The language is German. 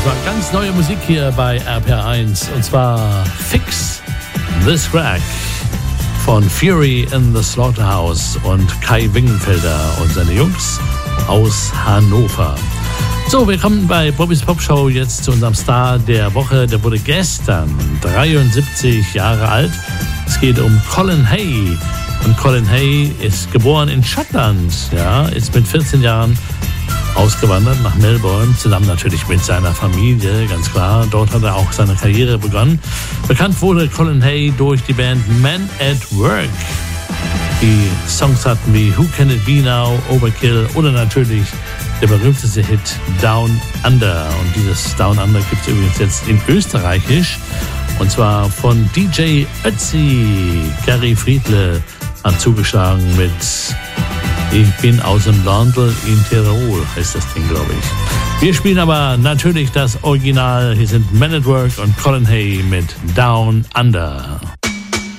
war ganz neue Musik hier bei RPR1 und zwar Fix This Crack von Fury in the Slaughterhouse und Kai Wingenfelder und seine Jungs aus Hannover. So, wir kommen bei Bobbys Popshow jetzt zu unserem Star der Woche. Der wurde gestern 73 Jahre alt. Es geht um Colin Hay. Und Colin Hay ist geboren in Schottland, ja, ist mit 14 Jahren ausgewandert nach Melbourne, zusammen natürlich mit seiner Familie, ganz klar. Dort hat er auch seine Karriere begonnen. Bekannt wurde Colin Hay durch die Band Men at Work. Die Songs hatten wie Who Can It Be Now, Overkill oder natürlich der berühmteste Hit Down Under. Und dieses Down Under gibt es übrigens jetzt in Österreichisch. Und zwar von DJ Ötzi. Gary Friedle hat zugeschlagen mit Ich bin aus dem Landl in Tirol, heißt das Ding, glaube ich. Wir spielen aber natürlich das Original. Hier sind Men at Work und Colin Hay mit Down Under.